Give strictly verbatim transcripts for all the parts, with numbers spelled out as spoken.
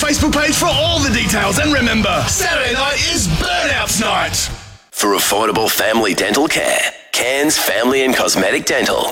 Facebook page for all the details. And remember, Saturday night is Burnouts Night. For affordable family dental care, Cairns Family and Cosmetic Dental.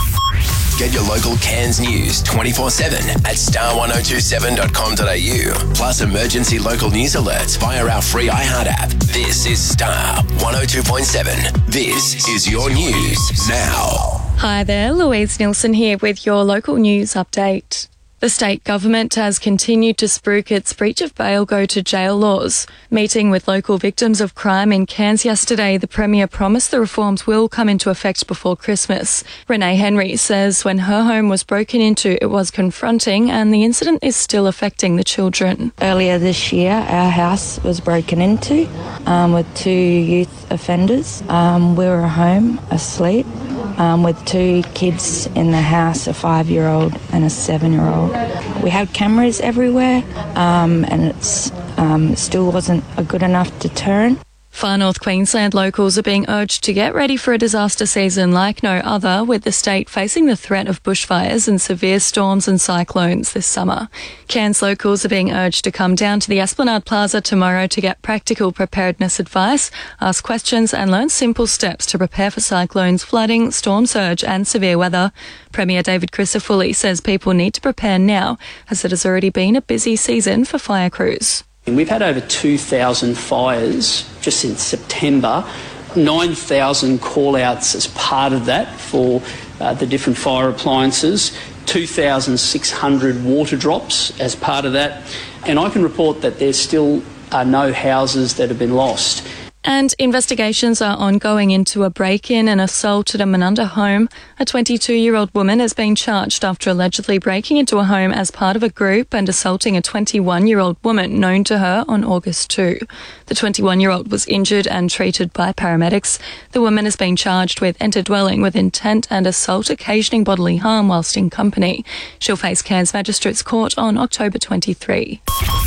Get your local Cairns news twenty-four seven at star ten twenty-seven dot com dot a u, plus emergency local news alerts via our free iHeart app. This is Star one oh two point seven. This is your news now. Hi there, Louise Nilsson here with your local news update. The state government has continued to spruik its breach of bail go to jail laws. Meeting with local victims of crime in Cairns yesterday, the Premier promised the reforms will come into effect before Christmas. Renee Henry says when her home was broken into, it was confronting and the incident is still affecting the children. Earlier this year, our house was broken into um, with two youth offenders. Um, we were home asleep. Um, with two kids in the house, a five-year-old and a seven-year-old. We have cameras everywhere, um, and it's um, still wasn't a good enough deterrent. Far North Queensland locals are being urged to get ready for a disaster season like no other, with the state facing the threat of bushfires and severe storms and cyclones this summer. Cairns locals are being urged to come down to the Esplanade Plaza tomorrow to get practical preparedness advice, ask questions and learn simple steps to prepare for cyclones, flooding, storm surge and severe weather. Premier David Crisafulli says people need to prepare now, as it has already been a busy season for fire crews. We've had over two thousand fires just since September, nine thousand call-outs as part of that for uh, the different fire appliances, two thousand six hundred water drops as part of that, and I can report that there still are no houses that have been lost. And investigations are ongoing into a break-in and assault at a Manunda home. A twenty-two-year-old woman has been charged after allegedly breaking into a home as part of a group and assaulting a twenty-one-year-old woman known to her on August second. The twenty-one-year-old was injured and treated by paramedics. The woman has been charged with enter dwelling with intent and assault occasioning bodily harm whilst in company. She'll face Cairns Magistrates Court on October twenty-third.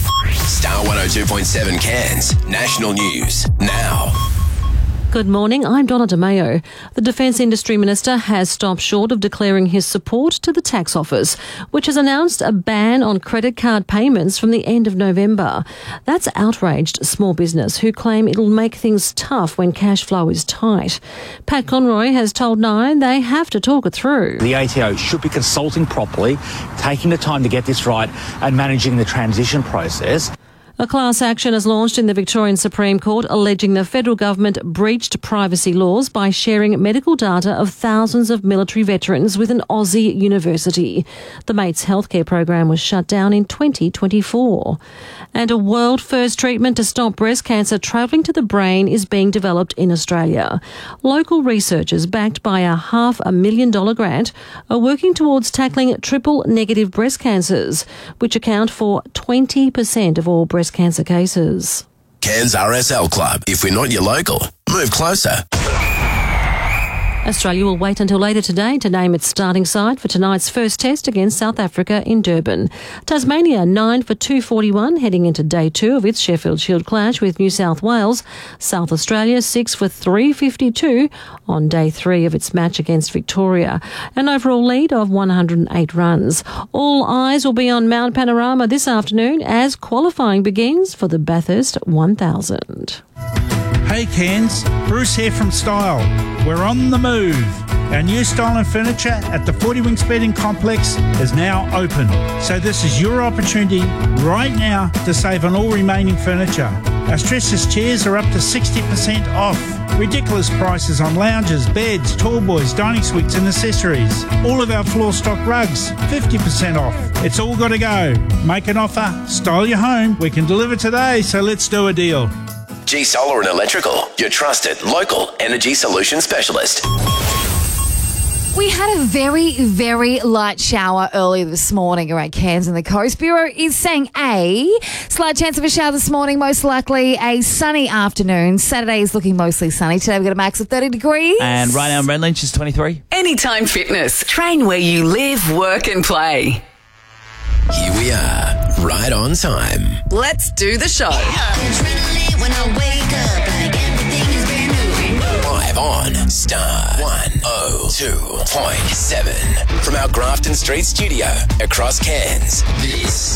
Star one oh two point seven Cairns National News now. Good morning, I'm Donna DeMayo. The Defence Industry Minister has stopped short of declaring his support to the Tax Office, which has announced a ban on credit card payments from the end of November. That's outraged small business who claim it'll make things tough when cash flow is tight. Pat Conroy has told Nine they have to talk it through. The A T O should be consulting properly, taking the time to get this right and managing the transition process. A class action is launched in the Victorian Supreme Court alleging the federal government breached privacy laws by sharing medical data of thousands of military veterans with an Aussie university. The Mates healthcare program was shut down in twenty twenty-four. And a world-first treatment to stop breast cancer travelling to the brain is being developed in Australia. Local researchers, backed by a half a million dollar grant, are working towards tackling triple-negative breast cancers, which account for twenty percent of all breast cancer cases. Cairns R S L Club. If we're not your local, move closer. Australia will wait until later today to name its starting side for tonight's first test against South Africa in Durban. Tasmania nine for two forty-one heading into day two of its Sheffield Shield clash with New South Wales. South Australia six for three fifty-two on day three of its match against Victoria. An overall lead of one hundred eight runs. All eyes will be on Mount Panorama this afternoon as qualifying begins for the Bathurst one thousand. Hey Cairns, Bruce here from Style. We're on the move. Our new Style and Furniture at the forty Winks Bedding Complex is now open. So this is your opportunity right now to save on all remaining furniture. Our stressless chairs are up to sixty percent off. Ridiculous prices on lounges, beds, tall boys, dining suites and accessories. All of our floor stock rugs, fifty percent off. It's all got to go. Make an offer, style your home. We can deliver today, so let's do a deal. G Solar and Electrical, your trusted local energy solution specialist. We had a very, very light shower earlier this morning around Cairns and the Coast. Bureau is saying a slight chance of a shower this morning, most likely a sunny afternoon. Saturday is looking mostly sunny. Today we've got a max of thirty degrees. And right now in Redlands is twenty-three. Anytime Fitness. Train where you live, work and play. Here we are, right on time. Let's do the show. When I wake up, like everything is brand new. Live on Star one oh two point seven from our Grafton Street studio across Cairns. This